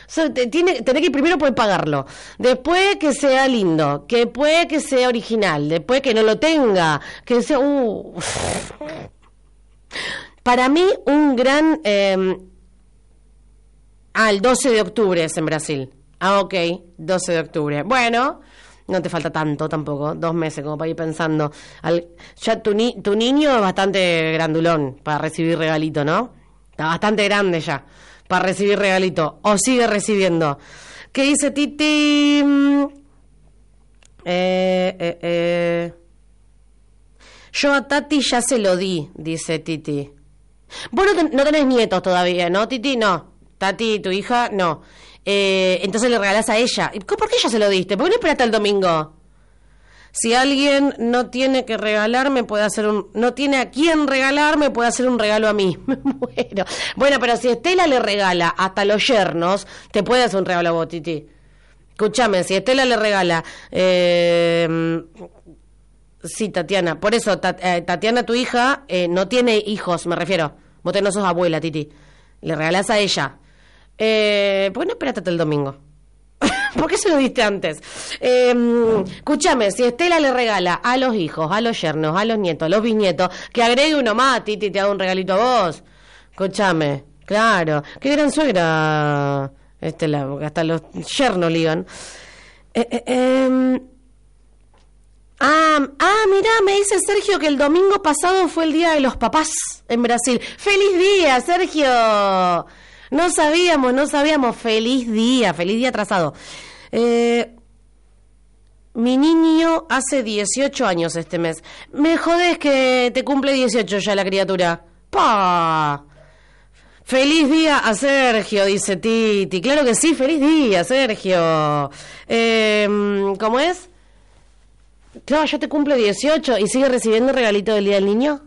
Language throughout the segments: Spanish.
Tenés que primero poder pagarlo, después que sea lindo, que después que sea original, después que no lo tenga, que sea... Para mí, un gran... el 12 de octubre es en Brasil. Ok, 12 de octubre. Bueno, no te falta tanto tampoco, 2 meses como para ir pensando. Ya tu niño es bastante grandulón para recibir regalito, ¿no? Está bastante grande ya para recibir regalito. O sigue recibiendo. ¿Qué dice Titi? Yo a Tati ya se lo di, dice Titi. Vos no tenés nietos todavía, ¿no, Titi? No. Tati, tu hija, no. Entonces le regalás a ella. ¿Por qué ya se lo diste? ¿Por qué no esperaste el domingo? Si alguien no tiene que regalarme, puede hacer no tiene a quién regalarme, puede hacer un regalo a mí. Me muero. Bueno, pero si Estela le regala hasta los yernos, te puede hacer un regalo a vos, Titi. Escúchame, si Estela le regala... Sí, Tatiana. Por eso, Tatiana, tu hija, no tiene hijos, me refiero. Vos no sos abuela, Titi. Le regalás a ella. ¿Por qué no esperaste hasta el domingo? ¿Por qué se lo diste antes? Escúchame, si Estela le regala a los hijos, a los yernos, a los nietos, a los bisnietos, que agregue uno más, Titi, te haga un regalito a vos. Escúchame, claro. Qué gran suegra, Estela, porque hasta los yernos ligan. Mirá, me dice Sergio que el domingo pasado fue el Día de los Papás en Brasil. ¡Feliz día, Sergio! No sabíamos. Feliz día atrasado. Mi niño hace 18 años este mes. Me jodés que te cumple 18 ya la criatura. ¡Pah! Feliz día a Sergio, dice Titi. Claro que sí, feliz día, Sergio. ¿Cómo es? Claro, ya te cumple 18 y sigue recibiendo regalito del Día del Niño.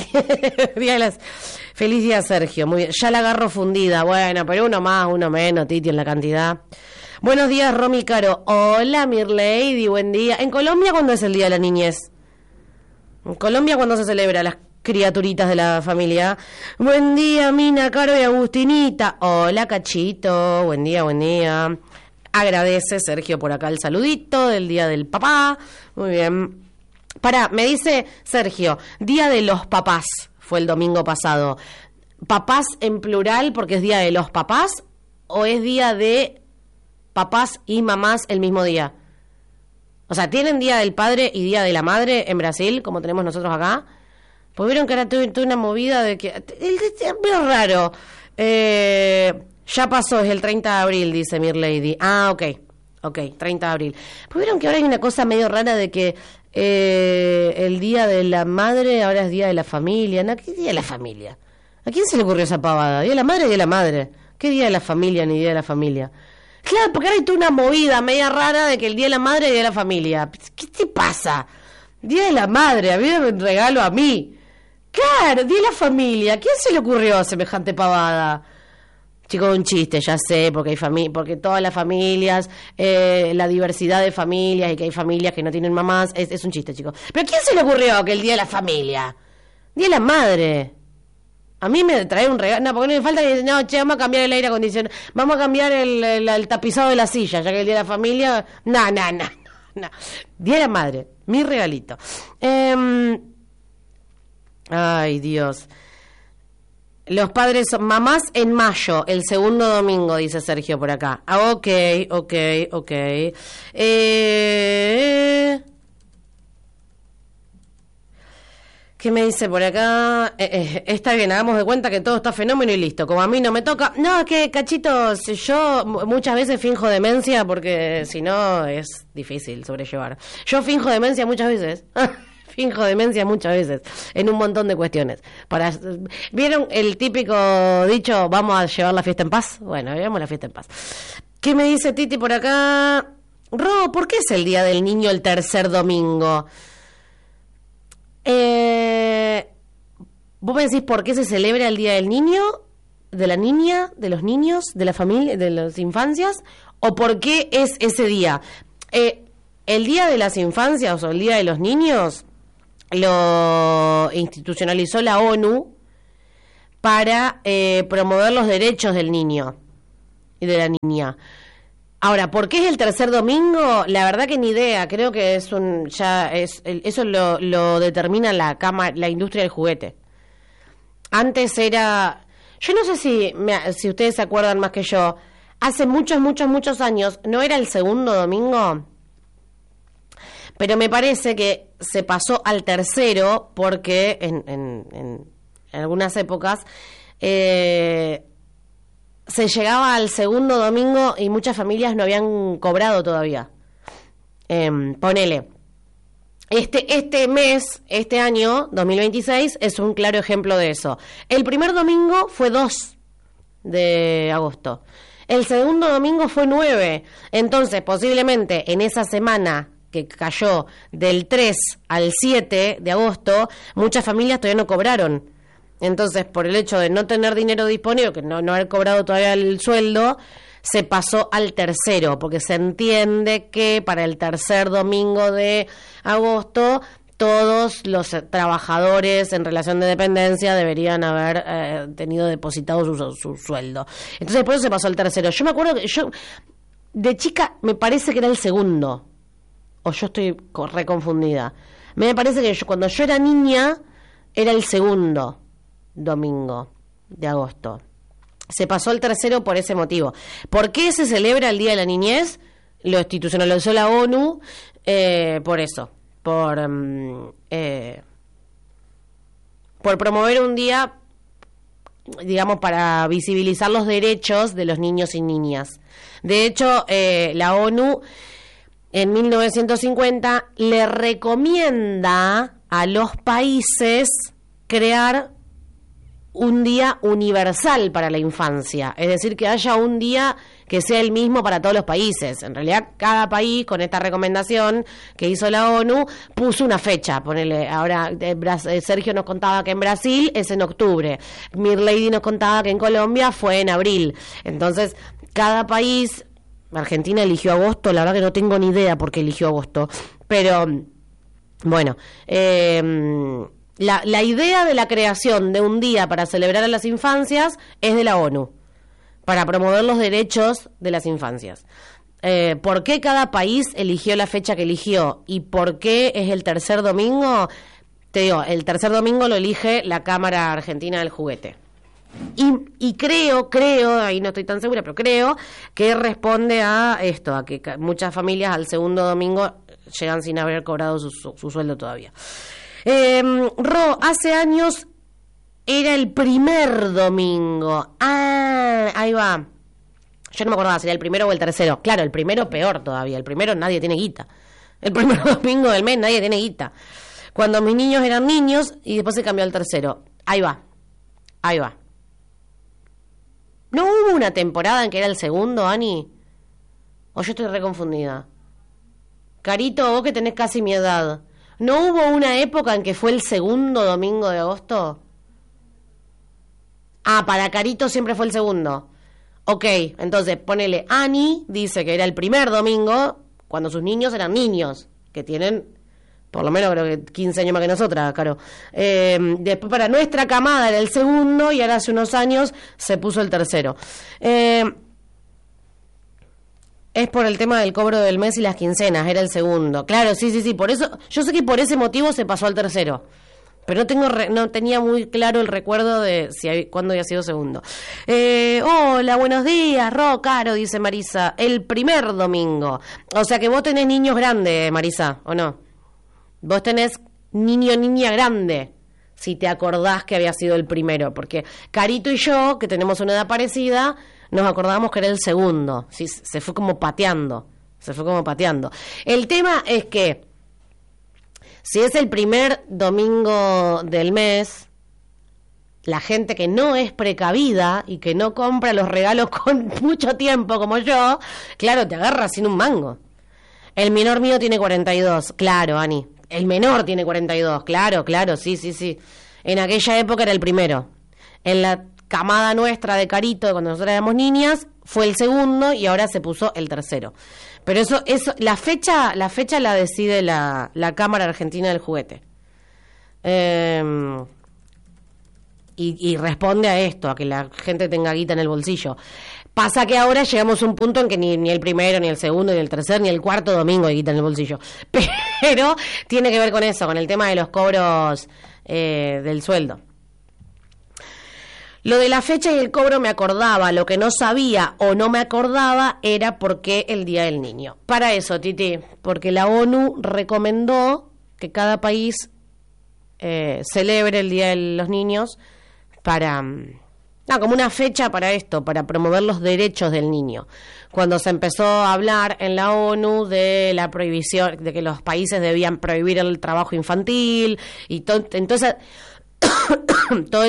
Feliz día, Sergio. Muy bien. Ya la agarro fundida. Bueno, pero uno más, uno menos, Titi, en la cantidad. Buenos días, Romy Caro. Hola, Mirlady, buen día. ¿En Colombia cuándo es el Día de la Niñez? ¿En Colombia cuándo se celebra las criaturitas de la familia? Buen día, Mina, Caro y Agustinita. Hola, Cachito. Buen día. Agradece Sergio por acá el saludito del Día del Papá. Muy bien. Me dice Sergio, Día de los Papás fue el domingo pasado. ¿Papás en plural porque es Día de los Papás o es Día de papás y mamás el mismo día? O sea, ¿tienen Día del Padre y Día de la Madre en Brasil como tenemos nosotros acá? Pues vieron que ahora tuve una movida de que... Es medio raro. Ya pasó, es el 30 de abril, dice Mirlady. Ok, 30 de abril. Pues vieron que ahora hay una cosa medio rara de que el Día de la Madre ahora es Día de la Familia. ¿No? ¿Qué Día de la Familia? ¿A quién se le ocurrió esa pavada? Día de la Madre, Día de la Madre. ¿Qué Día de la Familia ni Día de la Familia? Claro, porque ahora hay toda una movida media rara de que el Día de la Madre es Día de la Familia. ¿Qué te pasa? Día de la Madre, a mí me un regalo a mí. Claro, Día de la Familia. ¿A quién se le ocurrió semejante pavada? Chicos, un chiste, ya sé, porque hay porque todas las familias, la diversidad de familias y que hay familias que no tienen mamás, es un chiste, chicos. ¿Pero a quién se le ocurrió que el Día de la Familia? Día de la Madre. A mí me trae un regalo, no, porque no me falta que no, che, vamos a cambiar el aire acondicionado, vamos a cambiar el tapizado de la silla, ya que el Día de la Familia, no. Día de la Madre, mi regalito. Ay, Dios. Los padres son mamás en mayo, el segundo domingo, dice Sergio por acá. Ok. ¿Qué me dice por acá? Está bien, hagamos de cuenta que todo está fenómeno y listo. Como a mí no me toca... No, es que, Cachito, yo muchas veces finjo demencia porque si no es difícil sobrellevar. Yo finjo demencia muchas veces. Finjo demencia muchas veces, en un montón de cuestiones. ¿Vieron el típico dicho, vamos a llevar la fiesta en paz? Bueno, llevamos la fiesta en paz. ¿Qué me dice Titi por acá? Ro, ¿por qué es el Día del Niño el tercer domingo? ¿Vos me decís por qué se celebra el Día del Niño, de la niña, de los niños, de la familia, de las infancias? ¿O por qué es ese día? El Día de las Infancias o el Día de los Niños lo institucionalizó la ONU para promover los derechos del niño. y de la niña. Ahora, ¿por qué es el tercer domingo? La verdad que ni idea. Creo que eso lo determina la industria del juguete. Antes era, yo no sé si ustedes se acuerdan más que yo. Hace muchos años, ¿no era el segundo domingo? Pero me parece que se pasó al tercero porque en algunas épocas se llegaba al segundo domingo y muchas familias no habían cobrado todavía. Ponele. Este mes, este año, 2026, es un claro ejemplo de eso. El primer domingo fue 2 de agosto. El segundo domingo fue 9. Entonces, posiblemente en esa semana que cayó del 3 al 7 de agosto, muchas familias todavía no cobraron. Entonces, por el hecho de no tener dinero disponible, que no haber cobrado todavía el sueldo, se pasó al tercero, porque se entiende que para el tercer domingo de agosto todos los trabajadores en relación de dependencia deberían haber tenido depositado su sueldo. Entonces, por eso se pasó al tercero. Yo me acuerdo que de chica, me parece que era el segundo, o yo estoy reconfundida. Me parece que cuando yo era niña, era el segundo domingo de agosto. Se pasó al tercero por ese motivo. ¿Por qué se celebra el Día de la Niñez? Lo institucionalizó la ONU por eso, por promover un día, digamos, para visibilizar los derechos de los niños y niñas. De hecho, la ONU en 1950 le recomienda a los países crear un día universal para la infancia, es decir, que haya un día que sea el mismo para todos los países. En realidad, cada país, con esta recomendación que hizo la ONU, puso una fecha. Ponele, ahora Sergio nos contaba que en Brasil es en octubre, Mirlady nos contaba que en Colombia fue en abril. Entonces, cada país, Argentina eligió agosto, la verdad que no tengo ni idea por qué eligió agosto, pero bueno, La idea de la creación de un día para celebrar a las infancias es de la ONU, para promover los derechos de las infancias. ¿Por qué cada país eligió la fecha que eligió? ¿Y por qué es el tercer domingo? Te digo, el tercer domingo lo elige la Cámara Argentina del Juguete. Y creo, ahí no estoy tan segura, pero creo que responde a esto, a que muchas familias al segundo domingo llegan sin haber cobrado su sueldo todavía. Hace años era el primer domingo. Ahí va. Yo no me acordaba si era el primero o el tercero. Claro, el primero peor todavía. El primero nadie tiene guita. El primer domingo del mes nadie tiene guita. Cuando mis niños eran niños y después se cambió al tercero. Ahí va. ¿No hubo una temporada en que era el segundo, Ani? ¿O yo estoy reconfundida? Carito, vos que tenés casi mi edad, ¿no hubo una época en que fue el segundo domingo de agosto? Para Carito siempre fue el segundo. Ok, entonces ponele, Ani dice que era el primer domingo cuando sus niños eran niños, que tienen por lo menos creo que 15 años más que nosotras, Caro. Después para nuestra camada era el segundo y ahora hace unos años se puso el tercero. Es por el tema del cobro del mes y las quincenas, era el segundo. Claro, sí, por eso, yo sé que por ese motivo se pasó al tercero. Pero no tenía muy claro el recuerdo de cuándo había sido segundo. Hola, buenos días, Caro, dice Marisa. El primer domingo. O sea que vos tenés niños grandes, Marisa, ¿o no? Vos tenés niña grande, si te acordás que había sido el primero. Porque Carito y yo, que tenemos una edad parecida, nos acordamos que era el segundo. Sí, se fue como pateando. El tema es que si es el primer domingo del mes, la gente que no es precavida y que no compra los regalos con mucho tiempo como yo, claro, te agarra sin un mango. El menor mío tiene 42, claro, Ani. El menor tiene 42, claro, sí. En aquella época era el primero. En la camada nuestra de Carito, cuando nosotros éramos niñas, fue el segundo y ahora se puso el tercero. Pero eso la fecha la decide la Cámara Argentina del Juguete. Y responde a esto, a que la gente tenga guita en el bolsillo. Pasa que ahora llegamos a un punto en que ni el primero, ni el segundo, ni el tercer, ni el cuarto domingo hay guita en el bolsillo. Pero tiene que ver con eso, con el tema de los cobros del sueldo. Lo de la fecha y el cobro me acordaba, lo que no sabía o no me acordaba era por qué el Día del Niño. Para eso, Titi, porque la ONU recomendó que cada país celebre el Día de los Niños para... como una fecha para esto, para promover los derechos del niño. Cuando se empezó a hablar en la ONU de la prohibición, de que los países debían prohibir el trabajo infantil, y entonces todo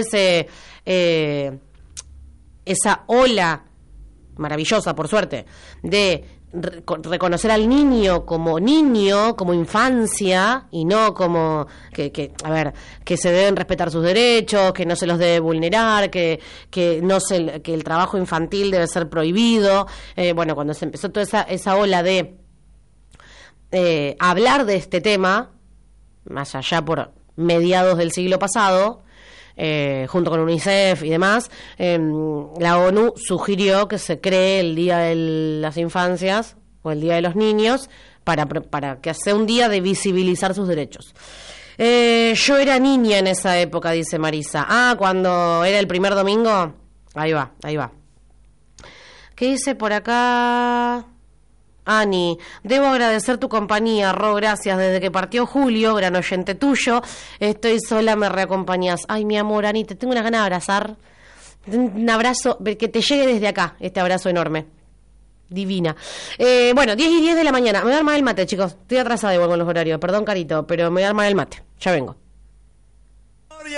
esa ola maravillosa, por suerte, de reconocer al niño, como infancia, y no como que se deben respetar sus derechos, que no se los debe vulnerar, que el trabajo infantil debe ser prohibido. Cuando se empezó toda esa ola de hablar de este tema, más allá por mediados del siglo pasado, junto con UNICEF y demás, la ONU sugirió que se cree el Día de las Infancias o el Día de los Niños para que sea un día de visibilizar sus derechos. Yo era niña en esa época, dice Marisa. Cuando era el primer domingo. Ahí va. ¿Qué dice por acá? Ani, debo agradecer tu compañía, Ro, gracias. Desde que partió Julio, gran oyente tuyo, estoy sola, me reacompañás. Ay, mi amor, Ani, te tengo unas ganas de abrazar. Un abrazo, que te llegue desde acá, este abrazo enorme. Divina. 10:10 de la mañana. Me voy a armar el mate, chicos. Estoy atrasada igual con los horarios. Perdón, Carito, pero me voy a armar el mate. Ya vengo.